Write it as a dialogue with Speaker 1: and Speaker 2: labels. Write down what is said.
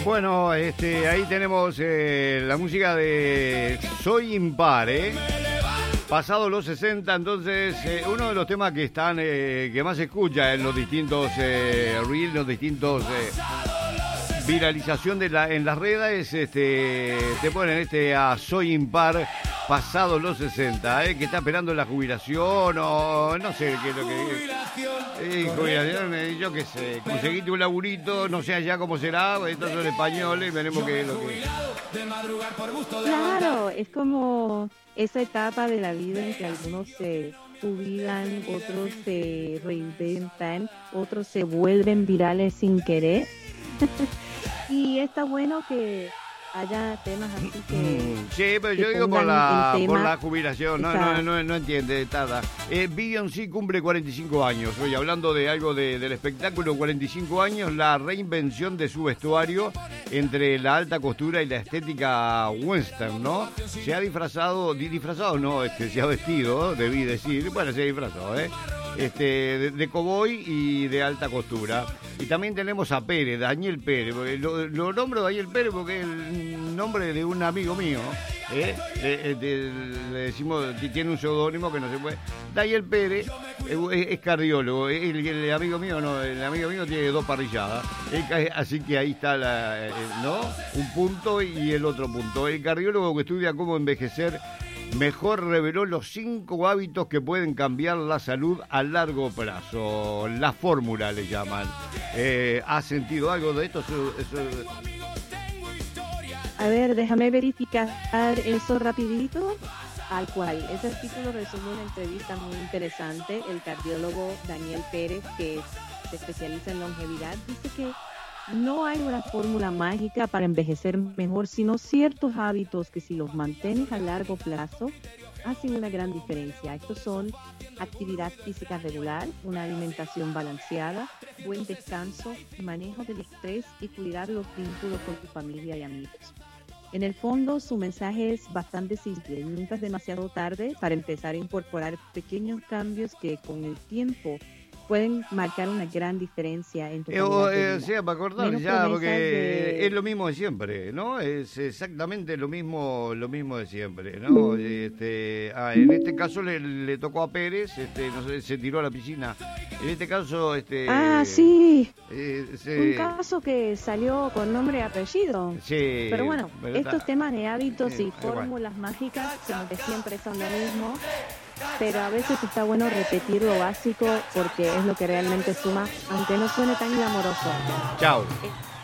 Speaker 1: Bueno, ahí tenemos la música de Soy Impar, Pasado los 60, entonces uno de los temas que están que más se escucha en los distintos reels, los distintos viralización en las redes, te ponen a Soy Impar pasado los 60, que está esperando la jubilación o no sé qué es lo que jubilación, yo qué sé, conseguiste un laburito, no sé allá cómo será, estos son españoles, veremos qué es lo que...
Speaker 2: Claro, es como esa etapa de la vida en que algunos se jubilan, otros se reinventan, otros se vuelven virales sin querer. Y está bueno que haya temas así que...
Speaker 1: Sí, pero yo digo por la jubilación, no entiende, Tada. Beyoncé cumple 45 años, hoy hablando de algo del espectáculo, 45 años, la reinvención de su vestuario entre la alta costura y la estética western, ¿no? Se ha disfrazado no, se ha vestido, debí decir, bueno, se ha disfrazado, de cowboy y de alta costura. Y también tenemos a Pérez, Daniel Pérez, lo nombro Daniel Pérez porque es el nombre de un amigo mío, le decimos, tiene un seudónimo que no se puede. Daniel Pérez es cardiólogo, el amigo mío no, el amigo mío tiene 2 parrilladas, así que ahí está ¿no? Un punto y el otro punto. El cardiólogo que estudia cómo envejecer mejor reveló los 5 hábitos que pueden cambiar la salud a largo plazo. La fórmula le llaman. ¿Has sentido algo de esto?
Speaker 2: A ver, déjame verificar eso rapidito. Al cual, ese artículo resume una entrevista muy interesante. El cardiólogo Daniel Pérez, que se especializa en longevidad, dice que no hay una fórmula mágica para envejecer mejor, sino ciertos hábitos que si los mantienes a largo plazo hacen una gran diferencia. Estos son actividad física regular, una alimentación balanceada, buen descanso, manejo del estrés y cuidar los vínculos con tu familia y amigos. En el fondo, su mensaje es bastante simple. Nunca es demasiado tarde para empezar a incorporar pequeños cambios que con el tiempo pueden marcar una gran diferencia en tu calidad de vida.
Speaker 1: Para acordar ya, porque es lo mismo de siempre, ¿no? Es exactamente lo mismo de siempre, ¿no? En este caso le tocó a Pérez, no sé, se tiró a la piscina. En este caso,
Speaker 2: sí. Un caso que salió con nombre y apellido.
Speaker 1: Sí.
Speaker 2: Pero bueno, estos temas de hábitos y fórmulas mágicas, como que siempre son lo mismo. Pero a veces está bueno repetir lo básico porque es lo que realmente suma, aunque no suene tan glamoroso.
Speaker 1: Chao.